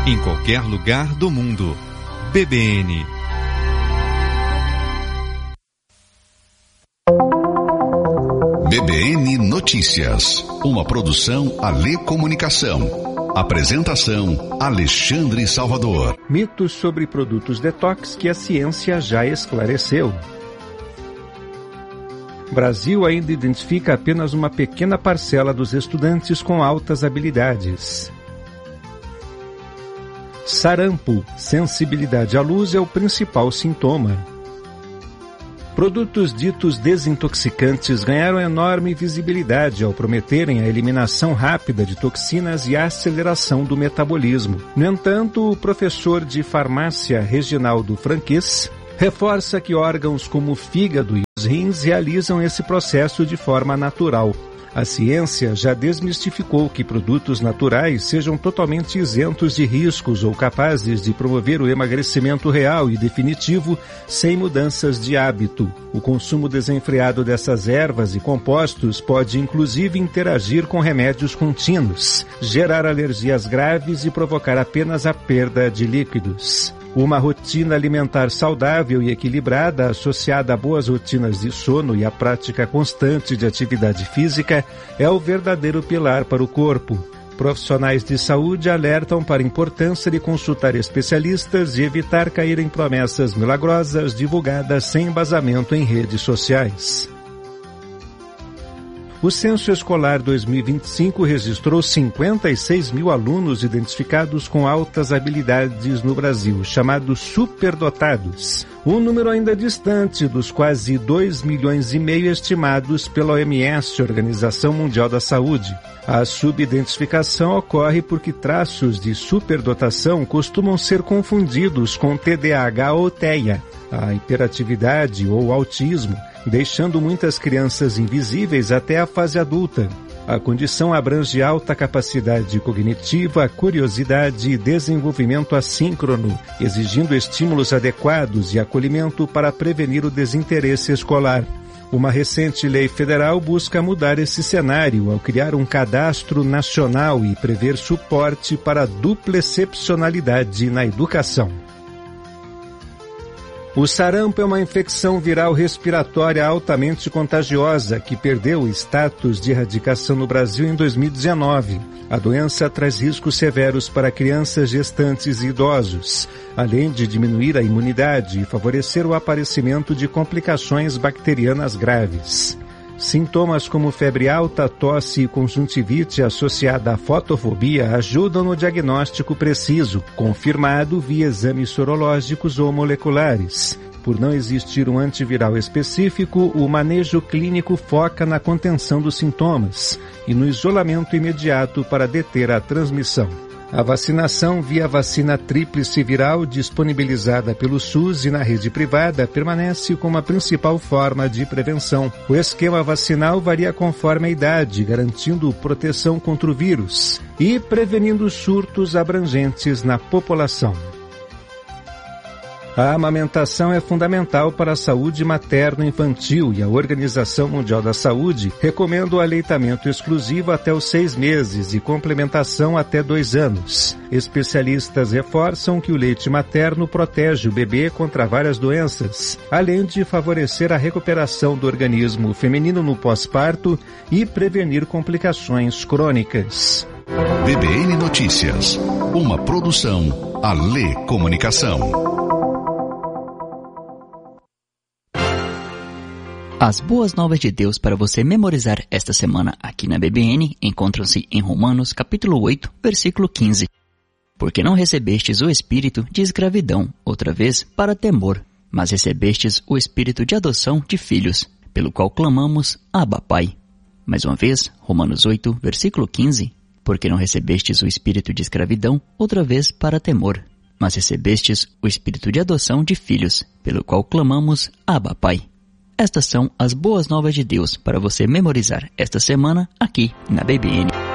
em qualquer lugar do mundo. BBN. BBN Notícias, uma produção Alê Comunicação. Apresentação Alexandre Salvador. Mitos sobre produtos detox que a ciência já esclareceu. O Brasil ainda identifica apenas uma pequena parcela dos estudantes com altas habilidades. Sarampo, sensibilidade à luz é o principal sintoma. Produtos ditos desintoxicantes ganharam enorme visibilidade ao prometerem a eliminação rápida de toxinas e a aceleração do metabolismo. No entanto, o professor de farmácia Reginaldo Franquez reforça que órgãos como o fígado e os rins realizam esse processo de forma natural. A ciência já desmistificou que produtos naturais sejam totalmente isentos de riscos ou capazes de promover o emagrecimento real e definitivo sem mudanças de hábito. O consumo desenfreado dessas ervas e compostos pode inclusive interagir com remédios contínuos, gerar alergias graves e provocar apenas a perda de líquidos. Uma rotina alimentar saudável e equilibrada, associada a boas rotinas de sono e a prática constante de atividade física, é o verdadeiro pilar para o corpo. Profissionais de saúde alertam para a importância de consultar especialistas e evitar cair em promessas milagrosas divulgadas sem embasamento em redes sociais. O Censo Escolar 2025 registrou 56 mil alunos identificados com altas habilidades no Brasil, chamados superdotados. Um número ainda distante dos quase 2,5 milhões estimados pela OMS, Organização Mundial da Saúde. A subidentificação ocorre porque traços de superdotação costumam ser confundidos com TDAH ou TEA, a hiperatividade ou autismo, deixando muitas crianças invisíveis até a fase adulta. A condição abrange alta capacidade cognitiva, curiosidade e desenvolvimento assíncrono, exigindo estímulos adequados e acolhimento para prevenir o desinteresse escolar. Uma recente lei federal busca mudar esse cenário ao criar um cadastro nacional e prever suporte para a dupla excepcionalidade na educação. O sarampo é uma infecção viral respiratória altamente contagiosa que perdeu o status de erradicação no Brasil em 2019. A doença traz riscos severos para crianças, gestantes e idosos, além de diminuir a imunidade e favorecer o aparecimento de complicações bacterianas graves. Sintomas como febre alta, tosse e conjuntivite associada à fotofobia ajudam no diagnóstico preciso, confirmado via exames sorológicos ou moleculares. Por não existir um antiviral específico, o manejo clínico foca na contenção dos sintomas e no isolamento imediato para deter a transmissão. A vacinação via vacina tríplice viral disponibilizada pelo SUS e na rede privada permanece como a principal forma de prevenção. O esquema vacinal varia conforme a idade, garantindo proteção contra o vírus e prevenindo surtos abrangentes na população. A amamentação é fundamental para a saúde materno-infantil e a Organização Mundial da Saúde recomenda o aleitamento exclusivo até os 6 meses e complementação até 2 anos. Especialistas reforçam que o leite materno protege o bebê contra várias doenças, além de favorecer a recuperação do organismo feminino no pós-parto e prevenir complicações crônicas. BBN Notícias, uma produção Alê Comunicação. As boas novas de Deus para você memorizar esta semana aqui na BBN encontram-se em Romanos capítulo 8, versículo 15. Porque não recebestes o espírito de escravidão, outra vez, para temor, mas recebestes o espírito de adoção de filhos, pelo qual clamamos, Abba, Pai. Mais uma vez, Romanos 8, versículo 15. Porque não recebestes o espírito de escravidão, outra vez, para temor, mas recebestes o espírito de adoção de filhos, pelo qual clamamos, Abba, Pai. Estas são as boas novas de Deus para você memorizar esta semana aqui na BBN.